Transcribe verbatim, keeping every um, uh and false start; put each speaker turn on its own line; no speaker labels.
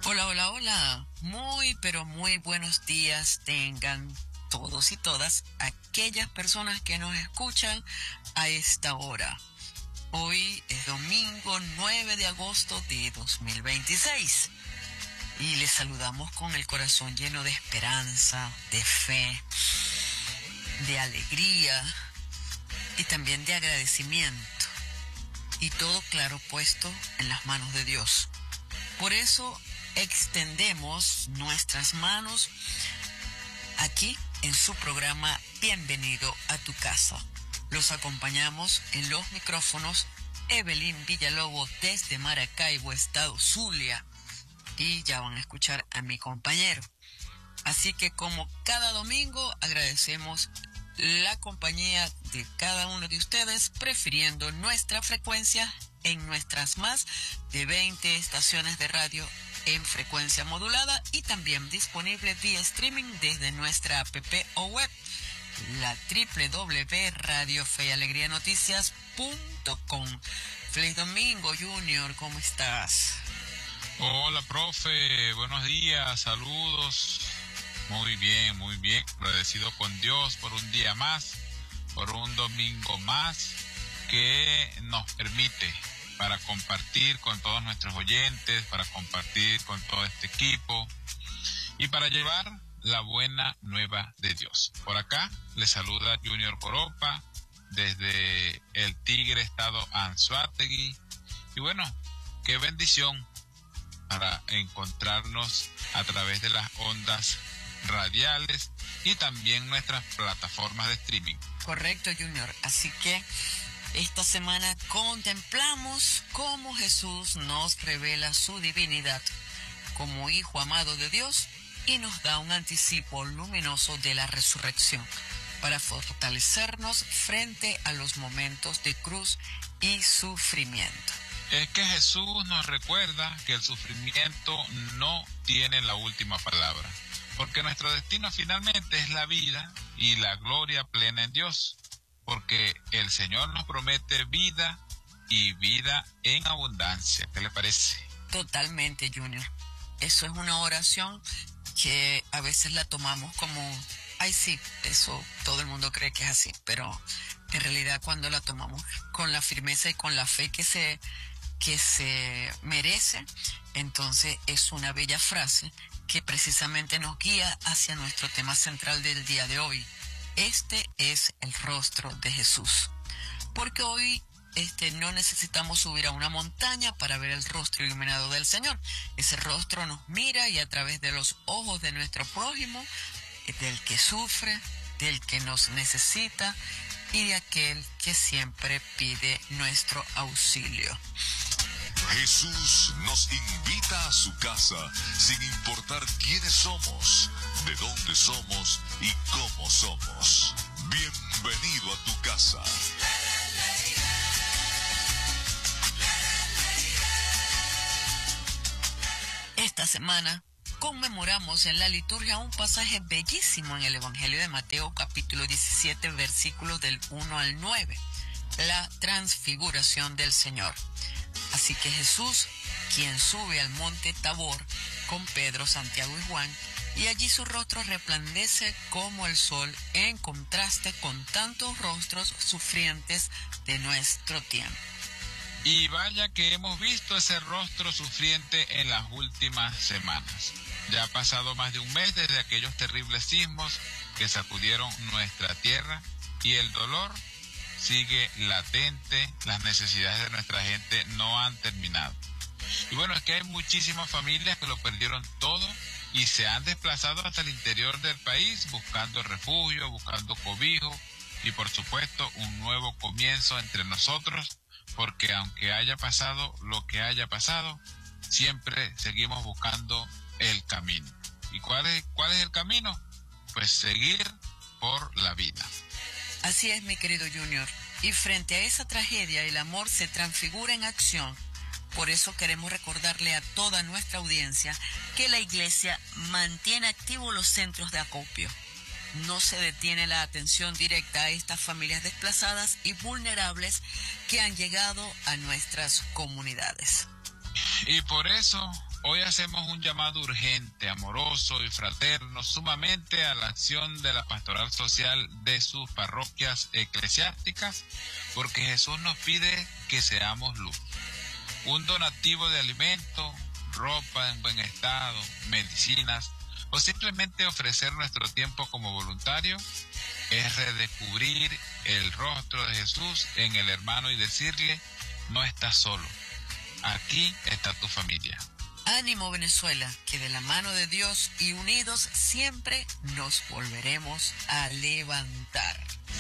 Hola, hola, hola. Muy, pero muy buenos días tengan todos y todas aquellas personas que nos escuchan a esta hora. Hoy es domingo nueve de agosto de dos mil veintiséis y les saludamos con el corazón lleno de esperanza, de fe, de alegría y también de agradecimiento. Y todo claro puesto en las manos de Dios. Por eso extendemos nuestras manos aquí en su programa Bienvenido a tu casa. Los acompañamos en los micrófonos Evelyn Villalobos desde Maracaibo, estado Zulia, y ya van a escuchar a mi compañero. Así que como cada domingo agradecemos la compañía de cada uno de ustedes, prefiriendo nuestra frecuencia en nuestras más de veinte estaciones de radio en frecuencia modulada y también disponible vía streaming desde nuestra app o web, la doble u doble u doble u punto radio fe y alegría noticias punto com. Feliz domingo, Junior, ¿cómo estás?
Hola, profe, buenos días, saludos. Muy bien, muy bien, agradecido con Dios por un día más, por un domingo más que nos permite para compartir con todos nuestros oyentes, para compartir con todo este equipo y para llevar la buena nueva de Dios. Por acá les saluda Junior Coropa desde el Tigre, estado Anzoátegui. Y bueno, qué bendición para encontrarnos a través de las ondas radiales y también nuestras plataformas de streaming.
Correcto, Junior. Así que esta semana contemplamos cómo Jesús nos revela su divinidad como Hijo amado de Dios y nos da un anticipo luminoso de la resurrección para fortalecernos frente a los momentos de cruz y sufrimiento.
Es que Jesús nos recuerda que el sufrimiento no tiene la última palabra, porque nuestro destino finalmente es la vida y la gloria plena en Dios, porque el Señor nos promete vida y vida en abundancia. ¿Qué le parece?
Totalmente, Junior. Eso es una oración que a veces la tomamos como, ay sí, eso todo el mundo cree que es así, pero en realidad cuando la tomamos con la firmeza y con la fe que se, que se merece, entonces es una bella frase que precisamente nos guía hacia nuestro tema central del día de hoy. Este es el rostro de Jesús. Porque hoy este, no necesitamos subir a una montaña para ver el rostro iluminado del Señor. Ese rostro nos mira y a través de los ojos de nuestro prójimo, del que sufre, del que nos necesita y de aquel que siempre pide nuestro auxilio.
Jesús nos invita a su casa, sin importar quiénes somos, de dónde somos y cómo somos. Bienvenido a tu casa.
Esta semana conmemoramos en la liturgia un pasaje bellísimo en el Evangelio de Mateo, capítulo diecisiete, versículos del uno al nueve, la transfiguración del Señor. Así que Jesús, quien sube al monte Tabor con Pedro, Santiago y Juan, y allí su rostro resplandece como el sol en contraste con tantos rostros sufrientes de nuestro tiempo.
Y vaya que hemos visto ese rostro sufriente en las últimas semanas. Ya ha pasado más de un mes desde aquellos terribles sismos que sacudieron nuestra tierra y el dolor sigue latente, las necesidades de nuestra gente no han terminado. Y bueno, es que hay muchísimas familias que lo perdieron todo y se han desplazado hasta el interior del país buscando refugio, buscando cobijo y por supuesto un nuevo comienzo entre nosotros, porque aunque haya pasado lo que haya pasado, siempre seguimos buscando el camino. ¿Y cuál es, cuál es el camino? Pues seguir por la vida.
Así es, mi querido Junior. Y frente a esa tragedia, el amor se transfigura en acción. Por eso queremos recordarle a toda nuestra audiencia que la Iglesia mantiene activos los centros de acopio. No se detiene la atención directa a estas familias desplazadas y vulnerables que han llegado a nuestras comunidades.
Y por eso Hoy hacemos un llamado urgente, amoroso y fraterno, sumamente a la acción de la pastoral social de sus parroquias eclesiásticas, porque Jesús nos pide que seamos luz. Un donativo de alimento, ropa en buen estado, medicinas, o simplemente ofrecer nuestro tiempo como voluntario, es redescubrir el rostro de Jesús en el hermano y decirle: no estás solo, aquí está tu familia.
Ánimo, Venezuela, que de la mano de Dios y unidos siempre nos volveremos a levantar.